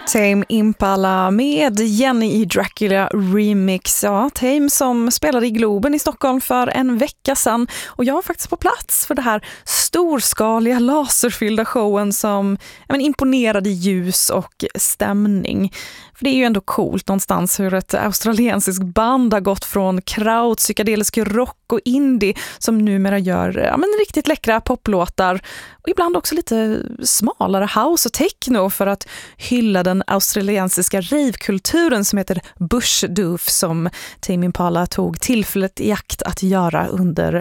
Tame Impala med Jenny i Dracula Remix. Ja, Tame som spelade i Globen i Stockholm för en vecka sedan. Och jag var faktiskt på plats för det här storskaliga laserfyllda showen som imponerade ljus och stämning. För det är ju ändå coolt någonstans hur ett australiensiskt band har gått från kraut, psykedelisk rock och indie som numera gör riktigt läckra poplåtar och ibland också lite smalare house och techno för att hylla den australiensiska ravekulturen som heter Bush Doof som Tame Impala tog tillfället i akt att göra under